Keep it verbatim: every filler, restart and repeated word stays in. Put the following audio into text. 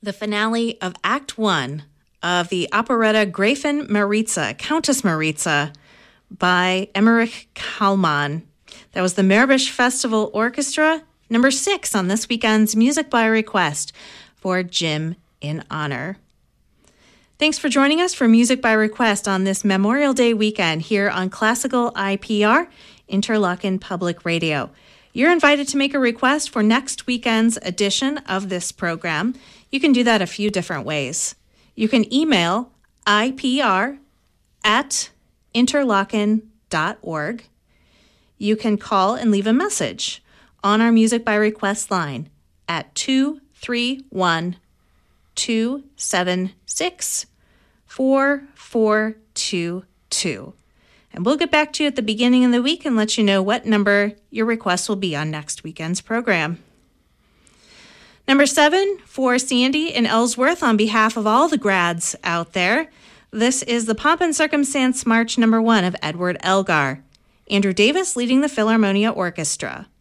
the finale of Act One of the operetta Gräfin Maritza, Countess Maritza, by Emmerich Kallmann. That was the Meerbusch Festival Orchestra, number six on this weekend's Music by Request for Jim in Honor. Thanks for joining us for Music by Request on this Memorial Day weekend here on Classical I P R, Interlochen Public Radio. You're invited to make a request for next weekend's edition of this program. You can do that a few different ways. You can email I P R at interlochen dot org. You can call and leave a message on our Music by Request line at two three one, two seven six, four four two two. And we'll get back to you at the beginning of the week and let you know what number your request will be on next weekend's program. Number seven, for Sandy in Ellsworth, on behalf of all the grads out there, this is the Pomp and Circumstance March number one of Edward Elgar. Andrew Davis leading the Philharmonia Orchestra.